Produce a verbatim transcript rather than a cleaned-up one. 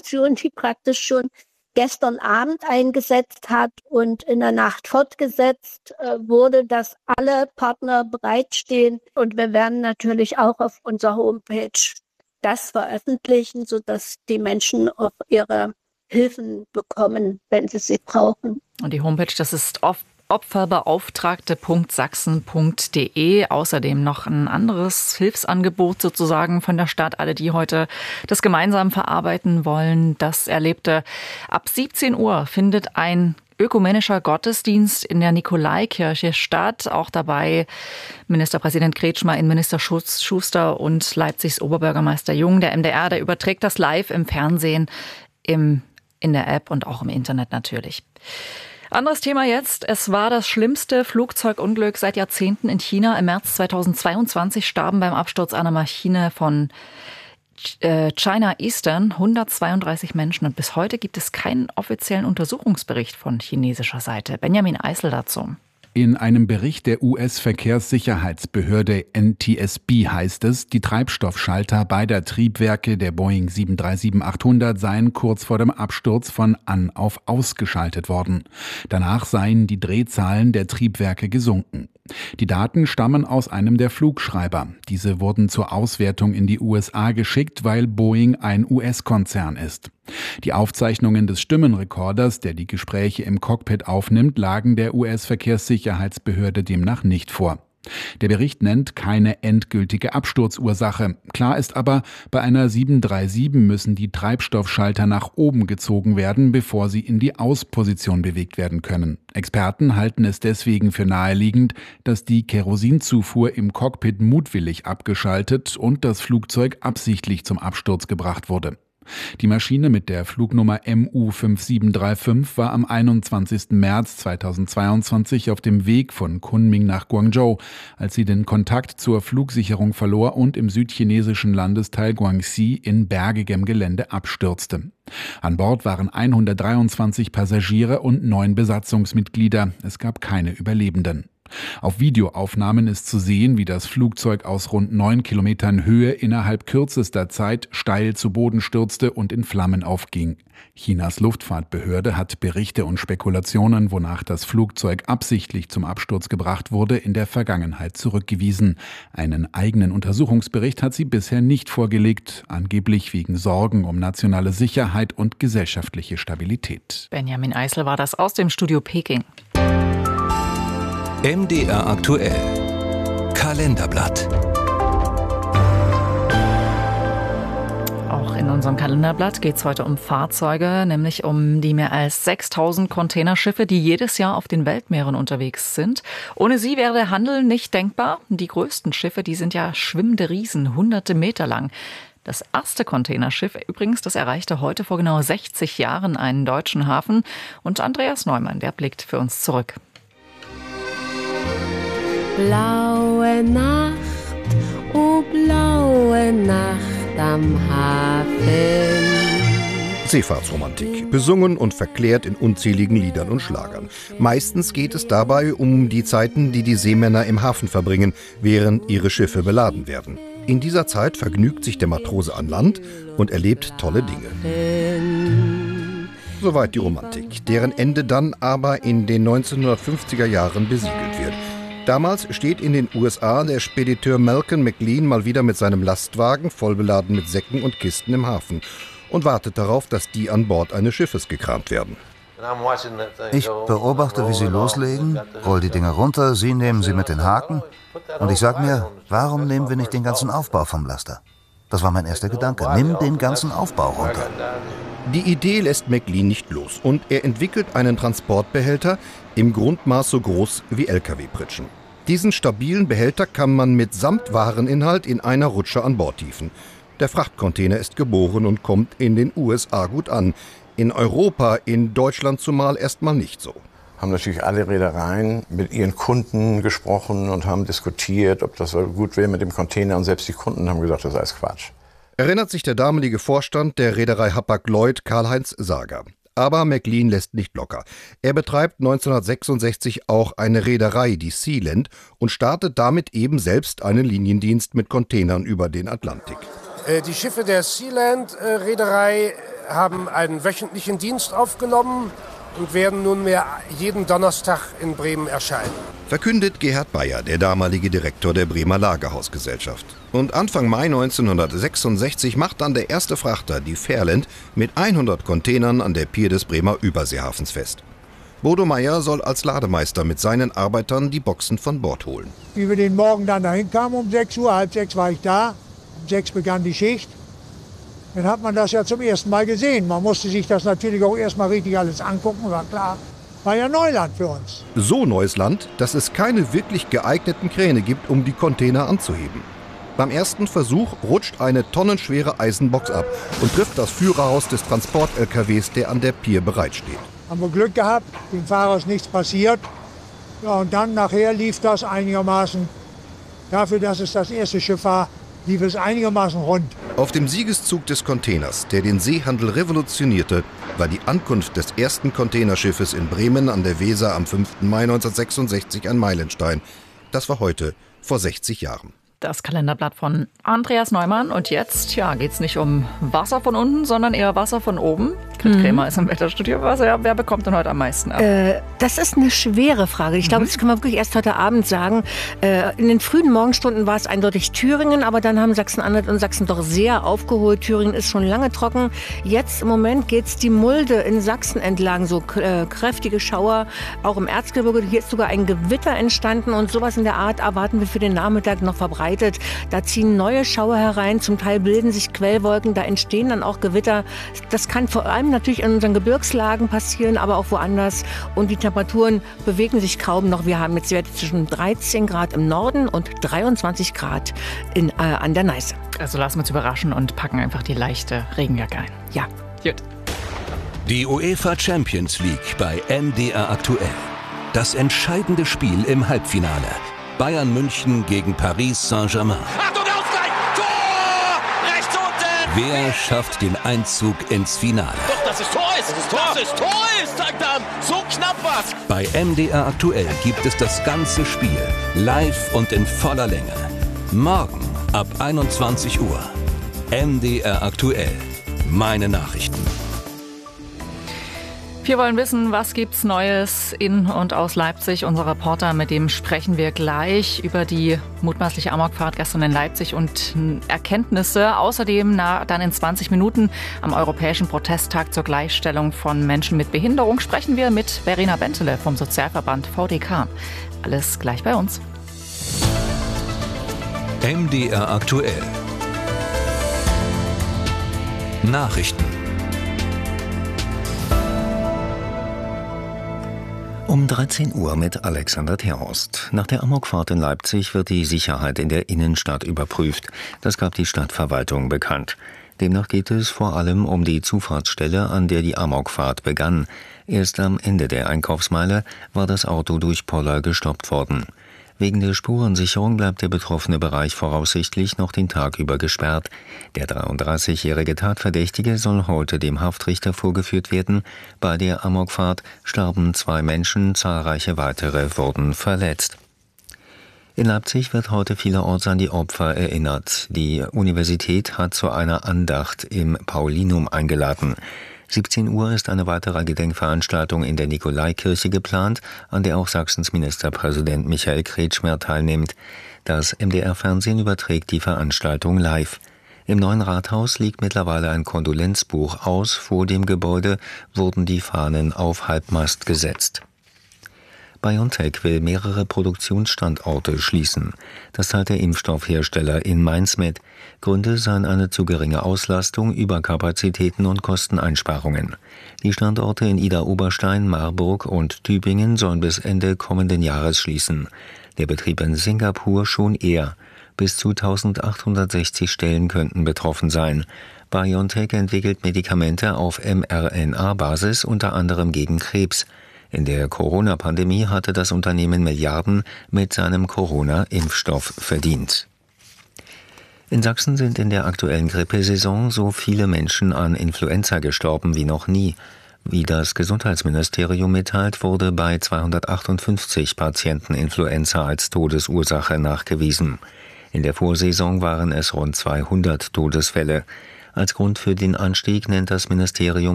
Operation, die praktisch schon gestern Abend eingesetzt hat und in der Nacht fortgesetzt äh, wurde, dass alle Partner bereitstehen. Und wir werden natürlich auch auf unserer Homepage das veröffentlichen, sodass die Menschen auch ihre Hilfen bekommen, wenn sie sie brauchen. Und die Homepage, das ist oft opferbeauftragte punkt sachsen punkt de. Außerdem noch ein anderes Hilfsangebot sozusagen von der Stadt. Alle, die heute das gemeinsam verarbeiten wollen, das Erlebte. Ab siebzehn Uhr findet ein ökumenischer Gottesdienst in der Nikolaikirche statt. Auch dabei Ministerpräsident Kretschmer, Innenminister Schuster und Leipzigs Oberbürgermeister Jung. Der M D R, der überträgt das live im Fernsehen, im, in der App und auch im Internet natürlich. Anderes Thema jetzt. Es war das schlimmste Flugzeugunglück seit Jahrzehnten in China. Im März zweitausendzweiundzwanzig starben beim Absturz einer Maschine von China Eastern hundertzweiunddreißig Menschen. Und bis heute gibt es keinen offiziellen Untersuchungsbericht von chinesischer Seite. Benjamin Eisel dazu. In einem Bericht der U S-Verkehrssicherheitsbehörde N T S B heißt es, die Treibstoffschalter beider Triebwerke der Boeing sieben drei sieben achthundert seien kurz vor dem Absturz von an auf ausgeschaltet worden. Danach seien die Drehzahlen der Triebwerke gesunken. Die Daten stammen aus einem der Flugschreiber. Diese wurden zur Auswertung in die U S A geschickt, weil Boeing ein U S-Konzern ist. Die Aufzeichnungen des Stimmenrekorders, der die Gespräche im Cockpit aufnimmt, lagen der U S-Verkehrssicherheitsbehörde demnach nicht vor. Der Bericht nennt keine endgültige Absturzursache. Klar ist aber, bei einer sieben drei sieben müssen die Treibstoffschalter nach oben gezogen werden, bevor sie in die Ausposition bewegt werden können. Experten halten es deswegen für naheliegend, dass die Kerosinzufuhr im Cockpit mutwillig abgeschaltet und das Flugzeug absichtlich zum Absturz gebracht wurde. Die Maschine mit der Flugnummer M U fünf sieben drei fünf war am einundzwanzigsten März zweitausendzweiundzwanzig auf dem Weg von Kunming nach Guangzhou, als sie den Kontakt zur Flugsicherung verlor und im südchinesischen Landesteil Guangxi in bergigem Gelände abstürzte. An Bord waren hundertdreiundzwanzig Passagiere und neun Besatzungsmitglieder. Es gab keine Überlebenden. Auf Videoaufnahmen ist zu sehen, wie das Flugzeug aus rund neun Kilometern Höhe innerhalb kürzester Zeit steil zu Boden stürzte und in Flammen aufging. Chinas Luftfahrtbehörde hat Berichte und Spekulationen, wonach das Flugzeug absichtlich zum Absturz gebracht wurde, in der Vergangenheit zurückgewiesen. Einen eigenen Untersuchungsbericht hat sie bisher nicht vorgelegt, angeblich wegen Sorgen um nationale Sicherheit und gesellschaftliche Stabilität. Benjamin Eisel war das aus dem Studio Peking. M D R aktuell. Kalenderblatt. Auch in unserem Kalenderblatt geht es heute um Fahrzeuge, nämlich um die mehr als sechstausend Containerschiffe, die jedes Jahr auf den Weltmeeren unterwegs sind. Ohne sie wäre der Handel nicht denkbar. Die größten Schiffe, die sind ja schwimmende Riesen, hunderte Meter lang. Das erste Containerschiff übrigens, das erreichte heute vor genau sechzig Jahren einen deutschen Hafen. Und Andreas Neumann, der blickt für uns zurück. Blaue Nacht, oh blaue Nacht am Hafen. Seefahrtsromantik, besungen und verklärt in unzähligen Liedern und Schlagern. Meistens geht es dabei um die Zeiten, die die Seemänner im Hafen verbringen, während ihre Schiffe beladen werden. In dieser Zeit vergnügt sich der Matrose an Land und erlebt tolle Dinge. Soweit die Romantik, deren Ende dann aber in den neunzehnhundertfünfziger Jahren besiegelt wird. Damals steht in den U S A der Spediteur Malcolm McLean mal wieder mit seinem Lastwagen vollbeladen mit Säcken und Kisten im Hafen und wartet darauf, dass die an Bord eines Schiffes gekramt werden. Ich beobachte, wie sie loslegen, roll die Dinger runter, sie nehmen sie mit den Haken und ich sage mir, warum nehmen wir nicht den ganzen Aufbau vom Laster? Das war mein erster Gedanke, nimm den ganzen Aufbau runter. Die Idee lässt McLean nicht los und er entwickelt einen Transportbehälter im Grundmaß so groß wie L K W-Pritschen. Diesen stabilen Behälter kann man mit Samtwareninhalt in einer Rutsche an Bord hieven. Der Frachtcontainer ist geboren und kommt in den U S A gut an. In Europa, in Deutschland zumal erstmal nicht so. Haben natürlich alle Reedereien mit ihren Kunden gesprochen und haben diskutiert, ob das gut wäre mit dem Container. Und selbst die Kunden haben gesagt, das ist alles Quatsch. Erinnert sich der damalige Vorstand der Reederei Hapag-Lloyd, Karl-Heinz Sager. Aber McLean lässt nicht locker. Er betreibt neunzehnhundertsechsundsechzig auch eine Reederei, die Sealand, und startet damit eben selbst einen Liniendienst mit Containern über den Atlantik. Die Schiffe der Sealand-Reederei haben einen wöchentlichen Dienst aufgenommen und werden nunmehr jeden Donnerstag in Bremen erscheinen. Verkündet Gerhard Bayer, der damalige Direktor der Bremer Lagerhausgesellschaft. Und Anfang Mai neunzehnhundertsechsundsechzig macht dann der erste Frachter, die Fairland, mit hundert Containern an der Pier des Bremer Überseehafens fest. Bodo Meyer soll als Lademeister mit seinen Arbeitern die Boxen von Bord holen. Wie wir den Morgen dann dahin kamen, um sechs Uhr, halb sechs war ich da, um sechs begann die Schicht. Dann hat man das ja zum ersten Mal gesehen. Man musste sich das natürlich auch erstmal richtig alles angucken, war klar. War ja Neuland für uns. So neues Land, dass es keine wirklich geeigneten Kräne gibt, um die Container anzuheben. Beim ersten Versuch rutscht eine tonnenschwere Eisenbox ab und trifft das Führerhaus des Transport-L K Ws, der an der Pier bereitsteht. Haben wir Glück gehabt, dem Fahrer ist nichts passiert. Ja, und dann nachher lief das einigermaßen, dafür, dass es das erste Schiff war, lief es einigermaßen rund. Auf dem Siegeszug des Containers, der den Seehandel revolutionierte, war die Ankunft des ersten Containerschiffes in Bremen an der Weser am fünften Mai neunzehnhundertsechsundsechzig ein Meilenstein. Das war heute vor sechzig Jahren. Das Kalenderblatt von Andreas Neumann. Und jetzt, ja, geht's nicht um Wasser von unten, sondern eher Wasser von oben. Grit mhm. Krämer ist im Wetterstudio. Was, ja, wer bekommt denn heute am meisten ab? Äh, das ist eine schwere Frage. Ich glaube, mhm. das können wir wirklich erst heute Abend sagen. Äh, in den frühen Morgenstunden war es eindeutig Thüringen, aber dann haben Sachsen-Anhalt und Sachsen doch sehr aufgeholt. Thüringen ist schon lange trocken. Jetzt im Moment geht's die Mulde in Sachsen entlang. So äh, kräftige Schauer, auch im Erzgebirge. Hier ist sogar ein Gewitter entstanden und sowas in der Art erwarten wir für den Nachmittag noch verbreitet. Da ziehen neue Schauer herein. Zum Teil bilden sich Quellwolken. Da entstehen dann auch Gewitter. Das kann vor allem natürlich in unseren Gebirgslagen passieren, aber auch woanders. Und die Temperaturen bewegen sich kaum noch. Wir haben jetzt Werte zwischen dreizehn Grad im Norden und dreiundzwanzig Grad in, äh, an der Neiße. Also lassen wir uns überraschen und packen einfach die leichte Regenjacke ein. Ja. Gut. Die UEFA Champions League bei M D R aktuell. Das entscheidende Spiel im Halbfinale. Bayern München gegen Paris Saint-Germain. Achtung, Ausgleich! Tor! Rechts unten! Wer schafft den Einzug ins Finale? Doch, das ist Tor! Ist, das ist Tor! Das ist Tor! Ist, sagt er! So knapp was! Bei M D R aktuell gibt es das ganze Spiel. Live und in voller Länge. Morgen ab einundzwanzig Uhr. M D R aktuell. Meine Nachrichten. Wir wollen wissen, was gibt's Neues in und aus Leipzig. Unser Reporter, mit dem sprechen wir gleich über die mutmaßliche Amokfahrt gestern in Leipzig und Erkenntnisse. Außerdem na, dann in zwanzig Minuten am Europäischen Protesttag zur Gleichstellung von Menschen mit Behinderung sprechen wir mit Verena Bentele vom Sozialverband V D K. Alles gleich bei uns. M D R aktuell. Nachrichten. Um dreizehn Uhr mit Alexander Terhorst. Nach der Amokfahrt in Leipzig wird die Sicherheit in der Innenstadt überprüft. Das gab die Stadtverwaltung bekannt. Demnach geht es vor allem um die Zufahrtsstelle, an der die Amokfahrt begann. Erst am Ende der Einkaufsmeile war das Auto durch Poller gestoppt worden. Wegen der Spurensicherung bleibt der betroffene Bereich voraussichtlich noch den Tag über gesperrt. Der dreiunddreißigjährige Tatverdächtige soll heute dem Haftrichter vorgeführt werden. Bei der Amokfahrt starben zwei Menschen, zahlreiche weitere wurden verletzt. In Leipzig wird heute vielerorts an die Opfer erinnert. Die Universität hat zu einer Andacht im Paulinum eingeladen. siebzehn Uhr ist eine weitere Gedenkveranstaltung in der Nikolaikirche geplant, an der auch Sachsens Ministerpräsident Michael Kretschmer teilnimmt. Das M D R-Fernsehen überträgt die Veranstaltung live. Im neuen Rathaus liegt mittlerweile ein Kondolenzbuch aus. Vor dem Gebäude wurden die Fahnen auf Halbmast gesetzt. BioNTech will mehrere Produktionsstandorte schließen. Das teilt der Impfstoffhersteller in Mainz mit. Gründe seien eine zu geringe Auslastung, Überkapazitäten und Kosteneinsparungen. Die Standorte in Idar-Oberstein, Marburg und Tübingen sollen bis Ende kommenden Jahres schließen. Der Betrieb in Singapur schon eher. Bis zu eintausendachthundertsechzig Stellen könnten betroffen sein. BioNTech entwickelt Medikamente auf mRNA-Basis, unter anderem gegen Krebs. In der Corona-Pandemie hatte das Unternehmen Milliarden mit seinem Corona-Impfstoff verdient. In Sachsen sind in der aktuellen Grippesaison so viele Menschen an Influenza gestorben wie noch nie. Wie das Gesundheitsministerium mitteilt, wurde bei zweihundertachtundfünfzig Patienten Influenza als Todesursache nachgewiesen. In der Vorsaison waren es rund zweihundert Todesfälle. Als Grund für den Anstieg nennt das Ministerium